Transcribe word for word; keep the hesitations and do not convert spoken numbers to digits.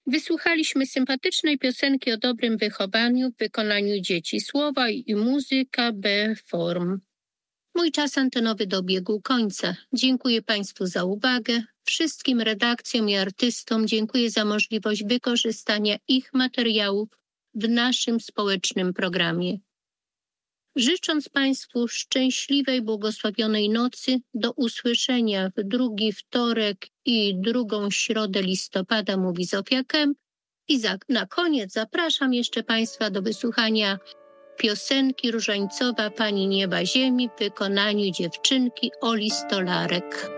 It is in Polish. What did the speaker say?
Wysłuchaliśmy sympatycznej piosenki o dobrym wychowaniu w wykonaniu dzieci. Słowa i muzyka B. Form. Mój czas antenowy dobiegł końca. Dziękuję Państwu za uwagę. Wszystkim redakcjom i artystom dziękuję za możliwość wykorzystania ich materiałów w naszym społecznym programie. Życząc Państwu szczęśliwej, błogosławionej nocy, do usłyszenia w drugi wtorek i drugą środę listopada, mówi Zofia Kemp. I za, na koniec zapraszam jeszcze Państwa do wysłuchania piosenki różańcowa Pani Nieba Ziemi w wykonaniu dziewczynki Oli Stolarek.